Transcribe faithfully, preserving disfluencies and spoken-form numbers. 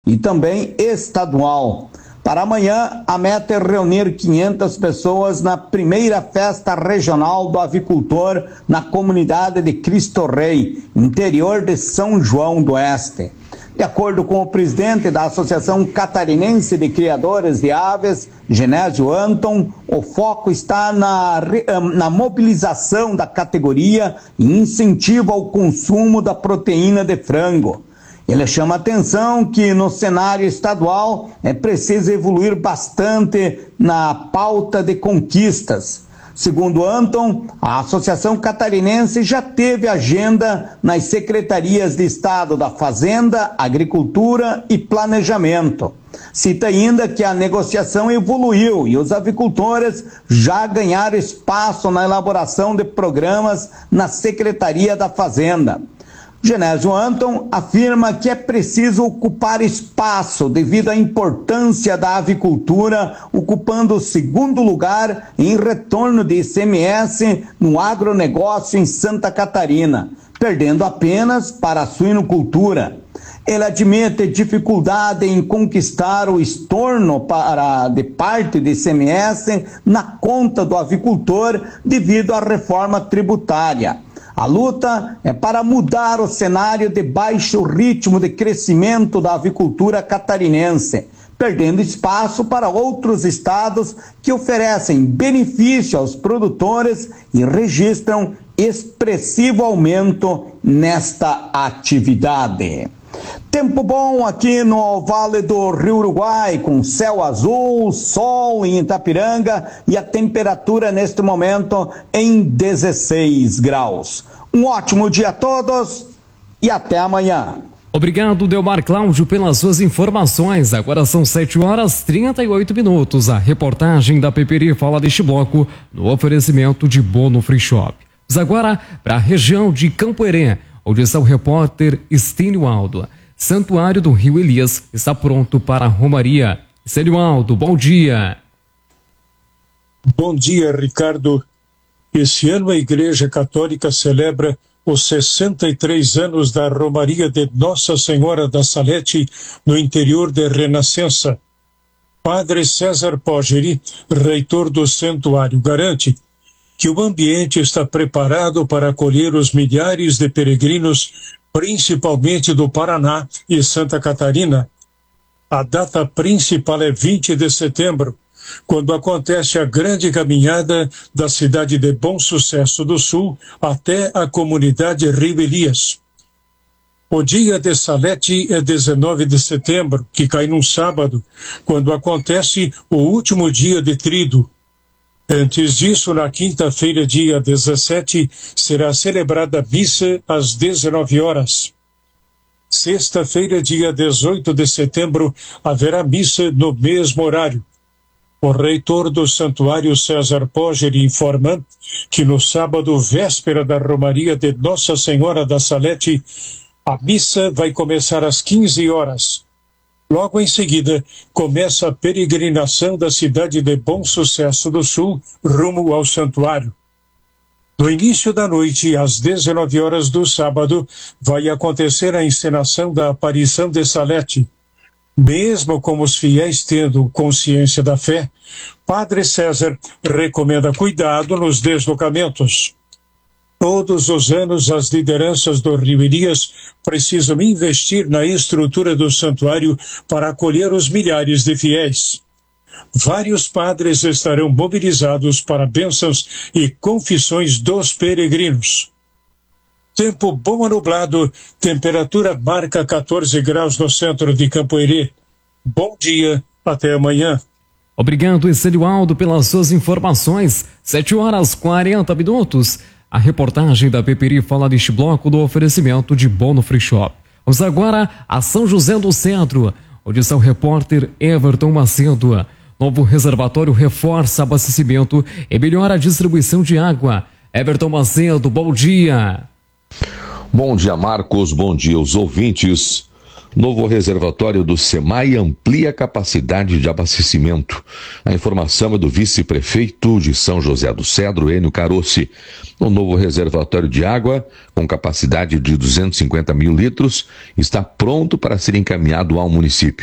e também estadual. Para amanhã, a meta é reunir quinhentas pessoas na primeira festa regional do avicultor na comunidade de Cristo Rei, interior de São João do Oeste. De acordo com o presidente da Associação Catarinense de Criadores de Aves, Genésio Anton, o foco está na, na mobilização da categoria e incentivo ao consumo da proteína de frango. Ele chama a atenção que no cenário estadual é preciso evoluir bastante na pauta de conquistas. Segundo Anton, a Associação Catarinense já teve agenda nas secretarias de Estado da Fazenda, Agricultura e Planejamento. Cita ainda que a negociação evoluiu e os avicultores já ganharam espaço na elaboração de programas na Secretaria da Fazenda. Genésio Anton afirma que é preciso ocupar espaço devido à importância da avicultura, ocupando o segundo lugar em retorno de I C M S no agronegócio em Santa Catarina, perdendo apenas para a suinocultura. Ele admite dificuldade em conquistar o estorno para, de parte do I C M S na conta do avicultor devido à reforma tributária. A luta é para mudar o cenário de baixo ritmo de crescimento da avicultura catarinense, perdendo espaço para outros estados que oferecem benefício aos produtores e registram expressivo aumento nesta atividade. Tempo bom aqui no Vale do Rio Uruguai, com céu azul, sol em Itapiranga e a temperatura neste momento em dezesseis graus. Um ótimo dia a todos e até amanhã. Obrigado, Delmar Cláudio, pelas suas informações. Agora são sete horas e trinta e oito minutos. A reportagem da Peperi fala deste bloco no oferecimento de Bono Free Shop. Vamos agora para a região de Campoerê, onde está o repórter Estênio Aldo. Santuário do Rio Elias está pronto para a Romaria. Estênio Aldo, bom dia. Bom dia, Ricardo. Esse ano a Igreja Católica celebra os sessenta e três anos da Romaria de Nossa Senhora da Salete no interior de Renascença. Padre César Pogeri, reitor do santuário, garante que o ambiente está preparado para acolher os milhares de peregrinos, principalmente do Paraná e Santa Catarina. A data principal é vinte de setembro, quando acontece a grande caminhada da cidade de Bom Sucesso do Sul até a comunidade Rio Elias. O dia de Salete é dezenove de setembro, que cai num sábado, quando acontece o último dia de trido. Antes disso, na quinta-feira, dia dezessete, será celebrada a missa às dezenove horas. Sexta-feira, dia dezoito de setembro, haverá missa no mesmo horário. O reitor do santuário, César Pogeri, informa que no sábado, véspera da Romaria de Nossa Senhora da Salete, a missa vai começar às quinze horas. Logo em seguida, começa a peregrinação da cidade de Bom Sucesso do Sul rumo ao santuário. No início da noite, às dezenove horas do sábado, vai acontecer a encenação da aparição de Salete. Mesmo com os fiéis tendo consciência da fé, Padre César recomenda cuidado nos deslocamentos. Todos os anos, as lideranças do Rio Elias precisam investir na estrutura do santuário para acolher os milhares de fiéis. Vários padres estarão mobilizados para bênçãos e confissões dos peregrinos. Tempo bom a nublado, temperatura marca quatorze graus no centro de Campoerê. Bom dia, até amanhã. Obrigado, Estênio Aldo, pelas suas informações. sete horas e quarenta minutos. A reportagem da Peperi fala deste bloco do oferecimento de Bono Free Shop. Vamos agora a São José do Centro, onde está o repórter Everton Macedo. Novo reservatório reforça abastecimento e melhora a distribuição de água. Everton Macedo, bom dia. Bom dia, Marcos. Bom dia aos ouvintes. Novo reservatório do SEMAI amplia a capacidade de abastecimento. A informação é do vice-prefeito de São José do Cedro, Enio Carossi. O novo reservatório de água, com capacidade de duzentos e cinquenta mil litros, está pronto para ser encaminhado ao município.